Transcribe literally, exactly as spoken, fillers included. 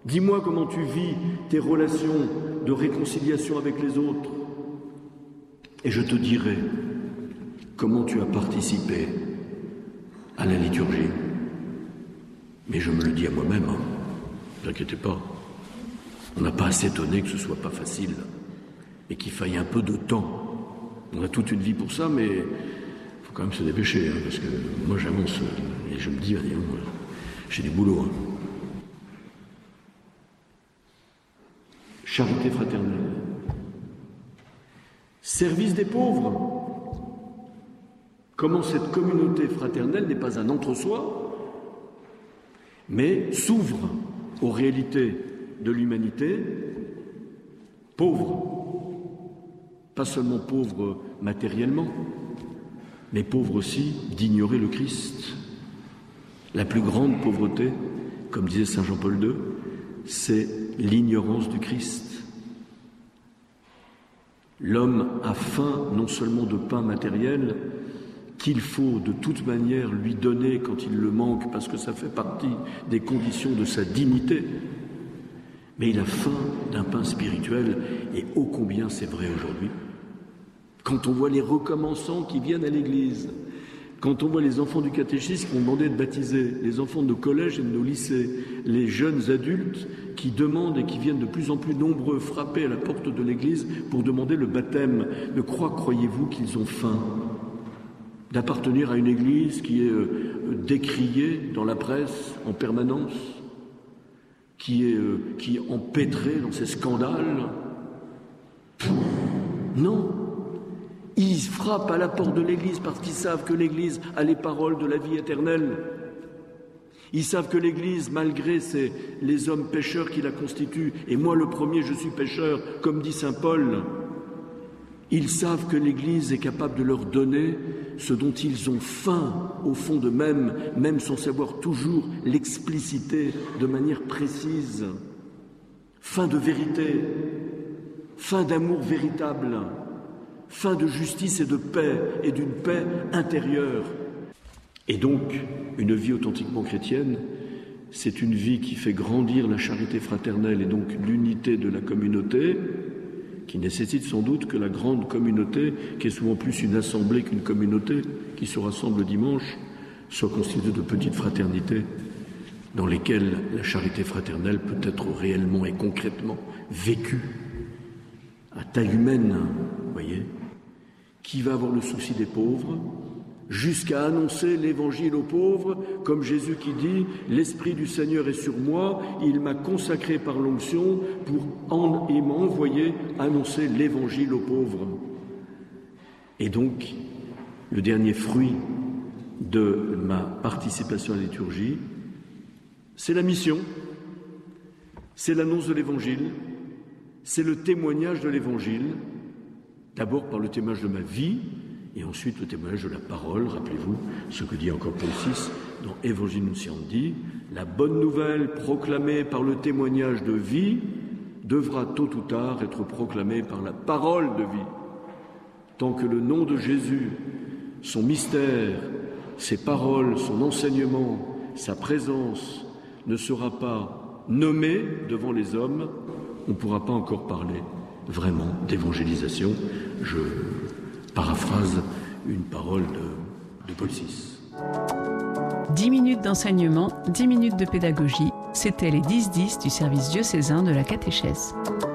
Dis-moi comment tu vis tes relations de réconciliation avec les autres. Et je te dirai comment tu as participé à la liturgie. Mais je me le dis à moi-même, hein. Ne vous inquiétez pas. On n'a pas à s'étonner que ce soit pas facile et qu'il faille un peu de temps. On a toute une vie pour ça, mais il faut quand même se dépêcher, hein, parce que moi j'avance et je me dis, allez, j'ai du boulot. Hein. Charité fraternelle. Service des pauvres. Comment cette communauté fraternelle n'est pas un entre-soi, mais s'ouvre aux réalités de l'humanité, pauvre, pas seulement pauvre matériellement, mais pauvre aussi d'ignorer le Christ. La plus grande pauvreté, comme disait saint Jean-Paul deux, c'est l'ignorance du Christ. L'homme a faim non seulement de pain matériel, qu'il faut de toute manière lui donner quand il le manque, parce que ça fait partie des conditions de sa dignité, mais il a faim d'un pain spirituel, et ô combien c'est vrai aujourd'hui. Quand on voit les recommençants qui viennent à l'église, quand on voit les enfants du catéchisme qui ont demandé de baptiser, les enfants de nos collèges et de nos lycées, les jeunes adultes qui demandent et qui viennent de plus en plus nombreux frapper à la porte de l'église pour demander le baptême, de quoi croyez-vous qu'ils ont faim ? D'appartenir à une église qui est euh, décriée dans la presse en permanence, qui est, euh, qui est empêtrée dans ces scandales ? Non. Ils frappent à la porte de l'Église parce qu'ils savent que l'Église a les paroles de la vie éternelle. Ils savent que l'Église, malgré ses, les hommes pécheurs qui la constituent, et moi le premier je suis pécheur, comme dit saint Paul, ils savent que l'Église est capable de leur donner ce dont ils ont faim au fond d'eux-mêmes, même sans savoir toujours l'expliciter de manière précise. Faim de vérité, faim d'amour véritable, fin de justice et de paix, et d'une paix intérieure. Et donc, une vie authentiquement chrétienne, c'est une vie qui fait grandir la charité fraternelle et donc l'unité de la communauté, qui nécessite sans doute que la grande communauté, qui est souvent plus une assemblée qu'une communauté, qui se rassemble dimanche, soit constituée de petites fraternités dans lesquelles la charité fraternelle peut être réellement et concrètement vécue à taille humaine, vous voyez, qui va avoir le souci des pauvres, jusqu'à annoncer l'évangile aux pauvres, comme Jésus qui dit « L'Esprit du Seigneur est sur moi, il m'a consacré par l'onction pour en, il m'a envoyé annoncer l'évangile aux pauvres. » Et donc, le dernier fruit de ma participation à la liturgie, c'est la mission, c'est l'annonce de l'évangile, c'est le témoignage de l'évangile, d'abord par le témoignage de ma vie, et ensuite le témoignage de la parole. Rappelez-vous ce que dit encore Paul six dans Évangile Nunciandi, la bonne nouvelle proclamée par le témoignage de vie devra tôt ou tard être proclamée par la parole de vie. Tant que le nom de Jésus, son mystère, ses paroles, son enseignement, sa présence ne sera pas nommé devant les hommes, on ne pourra pas encore parler vraiment d'évangélisation. Je paraphrase une parole de, de Paul six. dix minutes d'enseignement, dix minutes de pédagogie, c'était les dix dix du service diocésain de la catéchèse.